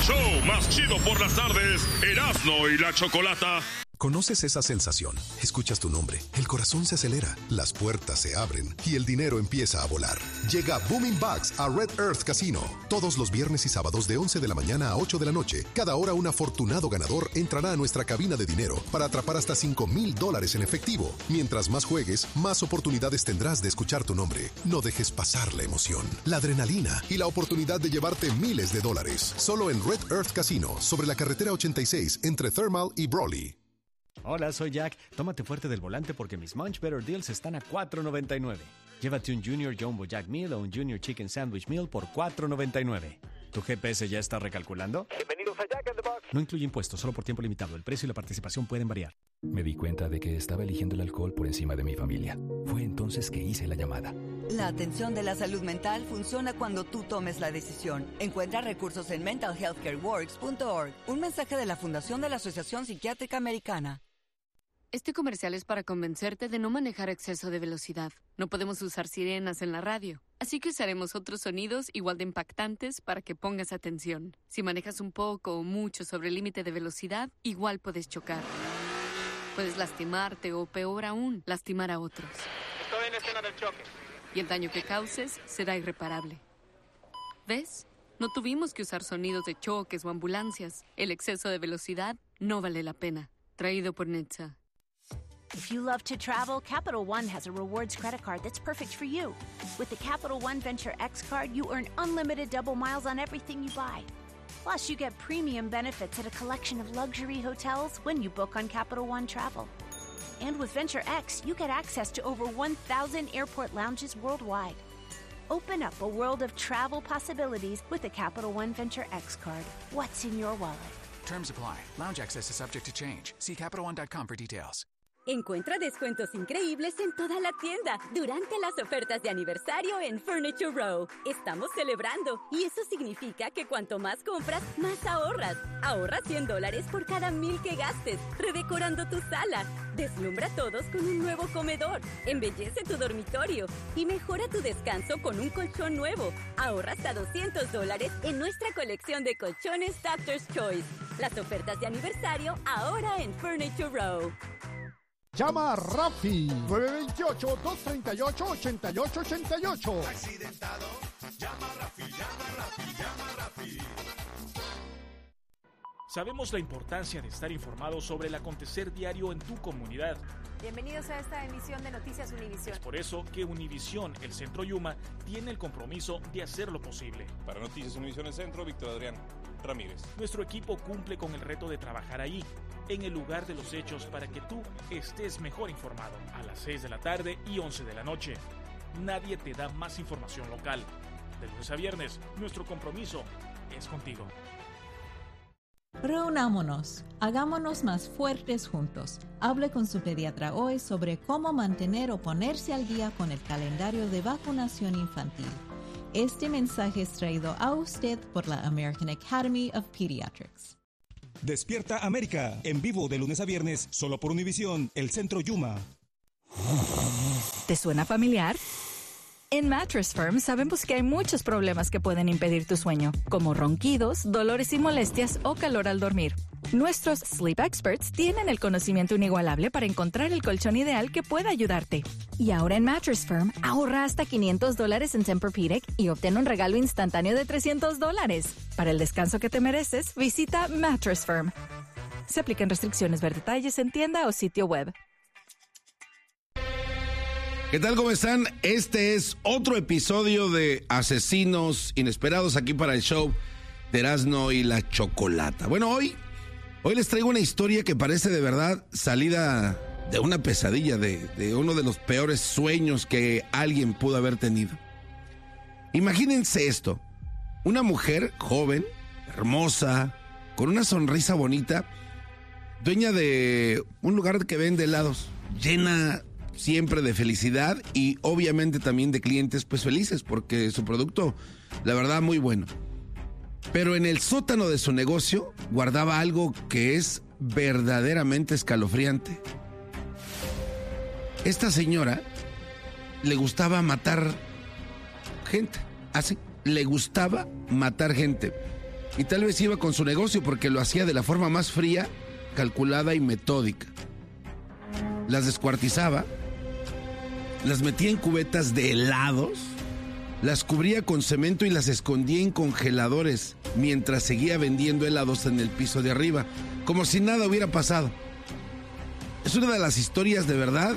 show más chido por las tardes, Erasmo y la Chocolata. ¿Conoces esa sensación? Escuchas tu nombre, el corazón se acelera, las puertas se abren y el dinero empieza a volar. Llega Booming Bucks a Red Earth Casino. Todos los viernes y sábados de 11 de la mañana a 8 de la noche. Cada hora un afortunado ganador entrará a nuestra cabina de dinero para atrapar hasta $5,000 en efectivo. Mientras más juegues, más oportunidades tendrás de escuchar tu nombre. No dejes pasar la emoción, la adrenalina y la oportunidad de llevarte miles de dólares. Solo en Red Earth Casino, sobre la carretera 86 entre Thermal y Brawley. Hola, soy Jack. Tómate fuerte del volante porque mis Munch Better Deals están a $4.99. Llévate un Junior Jumbo Jack Meal o un Junior Chicken Sandwich Meal por $4.99. ¿Tu GPS ya está recalculando? Bienvenidos a Jack in the Box. No incluye impuestos, solo por tiempo limitado. El precio y la participación pueden variar. Me di cuenta de que estaba eligiendo el alcohol por encima de mi familia. Fue entonces que hice la llamada. La atención de la salud mental funciona cuando tú tomes la decisión. Encuentra recursos en mentalhealthcareworks.org. Un mensaje de la Fundación de la Asociación Psiquiátrica Americana. Este comercial es para convencerte de no manejar a exceso de velocidad. No podemos usar sirenas en la radio, así que usaremos otros sonidos igual de impactantes para que pongas atención. Si manejas un poco o mucho sobre el límite de velocidad, igual puedes chocar. Puedes lastimarte o, peor aún, lastimar a otros. Estoy en la escena del choque. Y el daño que causes será irreparable. ¿Ves? No tuvimos que usar sonidos de choques o ambulancias. El exceso de velocidad no vale la pena. Traído por NHTSA. If you love to travel, Capital One has a rewards credit card that's perfect for you. With the Capital One Venture X card, you earn unlimited double miles on everything you buy. Plus, you get premium benefits at a collection of luxury hotels when you book on Capital One Travel. And with Venture X, you get access to over 1,000 airport lounges worldwide. Open up a world of travel possibilities with the Capital One Venture X card. What's in your wallet? Terms apply. Lounge access is subject to change. See CapitalOne.com for details. Encuentra descuentos increíbles en toda la tienda durante las ofertas de aniversario en Furniture Row. Estamos celebrando y eso significa que cuanto más compras, más ahorras. Ahorra $100 por cada 1,000 que gastes, redecorando tu sala. Deslumbra a todos con un nuevo comedor. Embellece tu dormitorio y mejora tu descanso con un colchón nuevo. Ahorra hasta $200 en nuestra colección de colchones Doctor's Choice. Las ofertas de aniversario ahora en Furniture Row. Llama a Rafi, 928-238-8888. Accidentado, llama a Rafi, llama a Rafi, llama a Rafi. Sabemos la importancia de estar informado sobre el acontecer diario en tu comunidad. Bienvenidos a esta emisión de Noticias Univisión. Es por eso que Univisión, el Centro Yuma, tiene el compromiso de hacer lo posible. Para Noticias Univisión el Centro, Víctor Adrián Ramírez. Nuestro equipo cumple con el reto de trabajar ahí, en el lugar de los hechos, para que tú estés mejor informado. A las 6 de la tarde y 11 de la noche. Nadie te da más información local. De lunes a viernes, nuestro compromiso es contigo. Reunámonos, hagámonos más fuertes juntos. Hable con su pediatra hoy sobre cómo mantener o ponerse al día con el calendario de vacunación infantil. Este mensaje es traído a usted por la American Academy of Pediatrics. Despierta América, en vivo de lunes a viernes, solo por Univisión, el Centro Yuma. ¿Te suena familiar? En Mattress Firm sabemos que hay muchos problemas que pueden impedir tu sueño, como ronquidos, dolores y molestias o calor al dormir. Nuestros Sleep Experts tienen el conocimiento inigualable para encontrar el colchón ideal que pueda ayudarte. Y ahora en Mattress Firm, ahorra hasta $500 en Tempur-Pedic y obtén un regalo instantáneo de $300. Para el descanso que te mereces, visita Mattress Firm. Se aplican restricciones, ver detalles en tienda o sitio web. ¿Qué tal? ¿Cómo están? Este es otro episodio de Asesinos Inesperados aquí para el show de Erasmo y la Chocolata. Bueno, hoy les traigo una historia que parece de verdad salida de una pesadilla, de uno de los peores sueños que alguien pudo haber tenido. Imagínense esto, una mujer joven, hermosa, con una sonrisa bonita, dueña de un lugar que vende helados, llena siempre de felicidad y obviamente también de clientes pues felices porque su producto, la verdad, muy bueno. Pero en el sótano de su negocio guardaba algo que es verdaderamente escalofriante. Esta señora le gustaba matar gente, así, le gustaba matar gente. y tal vez iba con su negocio porque lo hacía de la forma más fría, calculada y metódica. Las descuartizaba, las metía en cubetas de helados, las cubría con cemento y las escondía en congeladores mientras seguía vendiendo helados en el piso de arriba, como si nada hubiera pasado. Es una de las historias de verdad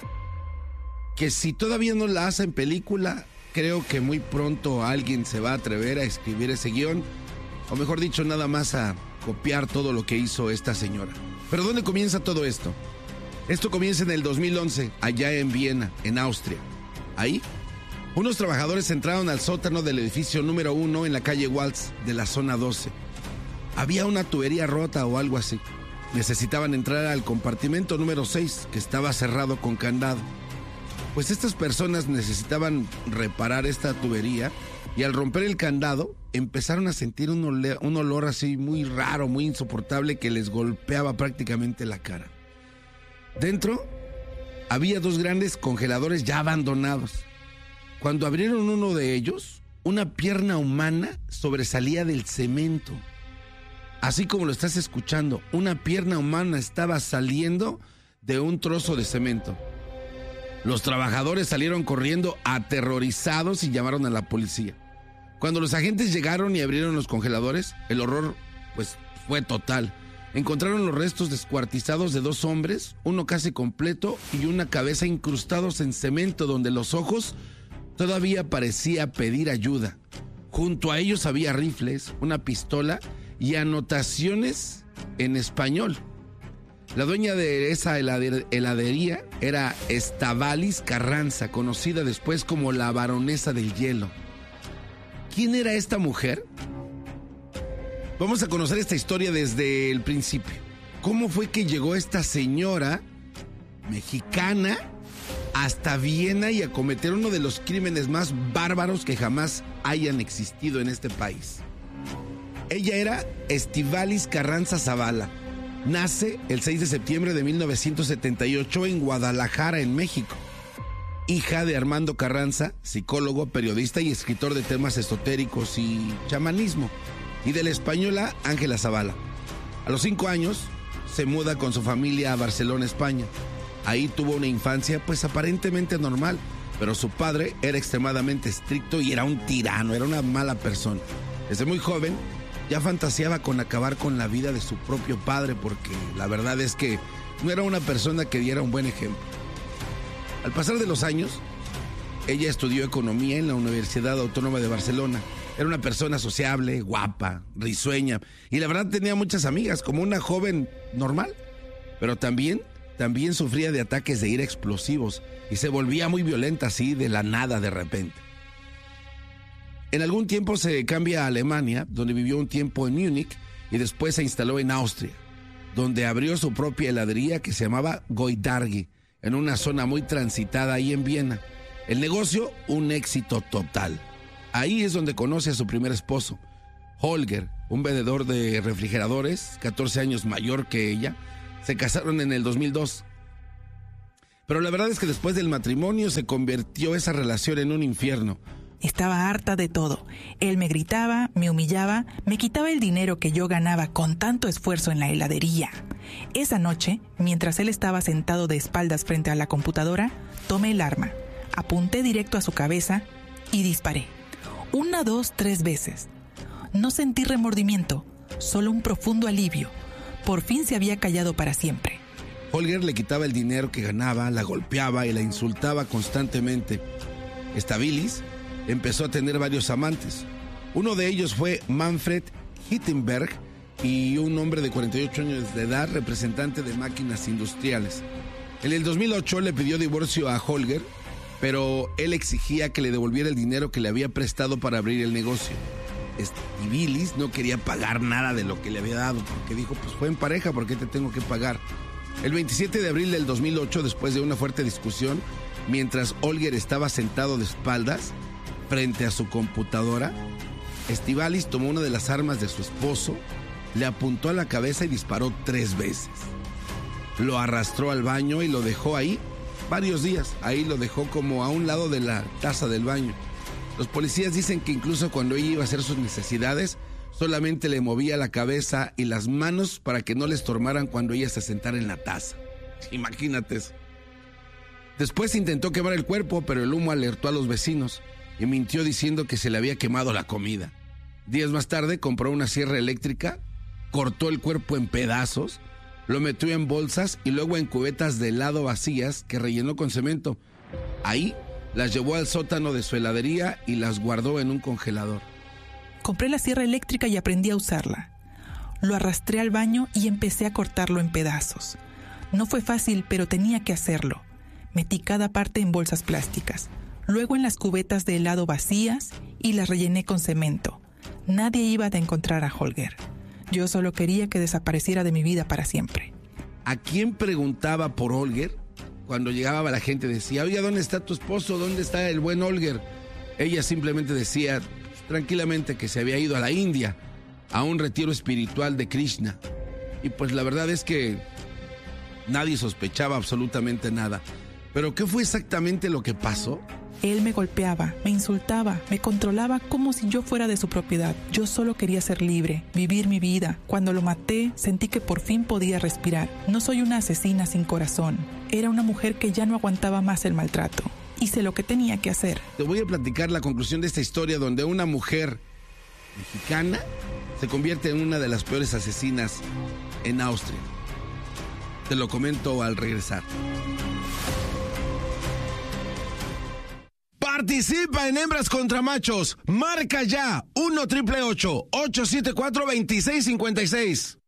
que si todavía no la hacen película, creo que muy pronto alguien se va a atrever a escribir ese guión, o mejor dicho, nada más a copiar todo lo que hizo esta señora. Pero ¿dónde comienza todo esto? Esto comienza en el 2011, allá en Viena, en Austria. Ahí, unos trabajadores entraron al sótano del edificio número 1 en la calle Waltz de la zona 12. Había una tubería rota o algo así. Necesitaban entrar al compartimento número 6, que estaba cerrado con candado. Pues estas personas necesitaban reparar esta tubería y al romper el candado empezaron a sentir un olor así muy raro, muy insoportable que les golpeaba prácticamente la cara. Dentro había 2 grandes congeladores ya abandonados. Cuando abrieron uno de ellos, una pierna humana sobresalía del cemento. Así como lo estás escuchando, una pierna humana estaba saliendo de un trozo de cemento. Los trabajadores salieron corriendo aterrorizados y llamaron a la policía. Cuando los agentes llegaron y abrieron los congeladores, el horror pues fue total. Encontraron los restos descuartizados de 2 hombres, uno casi completo y una cabeza incrustados en cemento donde los ojos todavía parecía pedir ayuda. Junto a ellos había rifles, una pistola y anotaciones en español. La dueña de esa heladería era Estíbaliz Carranza, conocida después como la baronesa del hielo. ¿Quién era esta mujer? Vamos a conocer esta historia desde el principio. ¿Cómo fue que llegó esta señora mexicana hasta Viena y a cometer uno de los crímenes más bárbaros que jamás hayan existido en este país? Ella era Estíbaliz Carranza Zavala. Nace el 6 de septiembre de 1978 en Guadalajara, en México. Hija de Armando Carranza, psicólogo, periodista y escritor de temas esotéricos y chamanismo, y de la española Ángela Zavala. A los 5 años se muda con su familia a Barcelona, España. Ahí tuvo una infancia pues aparentemente normal, pero su padre era extremadamente estricto y era un tirano, era una mala persona. Desde muy joven ya fantaseaba con acabar con la vida de su propio padre porque la verdad es que no era una persona que diera un buen ejemplo. Al pasar de los años, ella estudió economía en la Universidad Autónoma de Barcelona. Era una persona sociable, guapa, risueña y la verdad tenía muchas amigas, como una joven normal. Pero también sufría de ataques de ira explosivos y se volvía muy violenta así de la nada de repente. En algún tiempo se cambia a Alemania, donde vivió un tiempo en Múnich y después se instaló en Austria, donde abrió su propia heladería que se llamaba Goidargi, en una zona muy transitada ahí en Viena. El negocio, un éxito total. Ahí es donde conoce a su primer esposo, Holger, un vendedor de refrigeradores, 14 años mayor que ella. Se casaron en el 2002. Pero la verdad es que después del matrimonio se convirtió esa relación en un infierno. Estaba harta de todo. Él me gritaba, me humillaba, me quitaba el dinero que yo ganaba con tanto esfuerzo en la heladería. Esa noche, mientras él estaba sentado de espaldas frente a la computadora, tomé el arma, apunté directo a su cabeza y disparé. 1, 2, 3 veces. No sentí remordimiento, solo un profundo alivio. Por fin se había callado para siempre. Holger le quitaba el dinero que ganaba, la golpeaba y la insultaba constantemente. Estíbaliz empezó a tener varios amantes. Uno de ellos fue Manfred Hittenberg y un hombre de 48 años de edad, representante de máquinas industriales. En el 2008 le pidió divorcio a Holger, pero él exigía que le devolviera el dinero que le había prestado para abrir el negocio. Estíbaliz no quería pagar nada de lo que le había dado, porque dijo, pues fue en pareja, ¿por qué te tengo que pagar? El 27 de abril del 2008, después de una fuerte discusión, mientras Holger estaba sentado de espaldas frente a su computadora, Estíbaliz tomó una de las armas de su esposo, le apuntó a la cabeza y disparó 3 veces. Lo arrastró al baño y lo dejó ahí varios días. Ahí lo dejó como a un lado de la taza del baño. Los policías dicen que incluso cuando ella iba a hacer sus necesidades, Solamente le movía la cabeza y las manos para que no le estorbaran cuando ella se sentara en la taza. Imagínate eso. Después intentó quemar el cuerpo, pero el humo alertó a los vecinos y mintió diciendo que se le había quemado la comida. Días más tarde compró una sierra eléctrica, cortó el cuerpo en pedazos, lo metió en bolsas y luego en cubetas de helado vacías que rellenó con cemento. Ahí las llevó al sótano de su heladería y las guardó en un congelador. Compré la sierra eléctrica y aprendí a usarla. Lo arrastré al baño y empecé a cortarlo en pedazos. No fue fácil, pero tenía que hacerlo. Metí cada parte en bolsas plásticas, luego en las cubetas de helado vacías y las rellené con cemento. Nadie iba a encontrar a Holger. Yo solo quería que desapareciera de mi vida para siempre. ¿A quién preguntaba por Holger? Cuando llegaba la gente decía, oye, ¿dónde está tu esposo? ¿Dónde está el buen Holger? Ella simplemente decía tranquilamente que se había ido a la India, a un retiro espiritual de Krishna. Y pues la verdad es que nadie sospechaba absolutamente nada. ¿Pero qué fue exactamente lo que pasó? Él me golpeaba, me insultaba, me controlaba como si yo fuera de su propiedad. Yo solo quería ser libre, vivir mi vida. Cuando lo maté, sentí que por fin podía respirar. No soy una asesina sin corazón. Era una mujer que ya no aguantaba más el maltrato. Hice lo que tenía que hacer. Te voy a platicar la conclusión de esta historia donde una mujer mexicana se convierte en una de las peores asesinas en Austria. Te lo comento al regresar. Participa en Hembras contra Machos. Marca ya 1-888-874-2656.